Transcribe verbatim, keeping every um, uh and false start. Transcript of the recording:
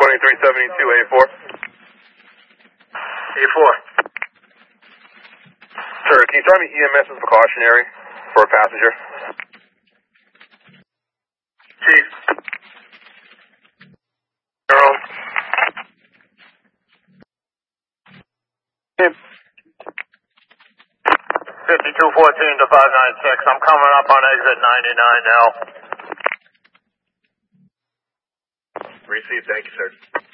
twenty-three seventy-two, A four. A four. Sir, can you tell me E M S is precautionary for a passenger? Chief. Girls. fifty-two fourteen to five nine six. I'm coming up on exit ninety-nine now. Receive, thank you, sir.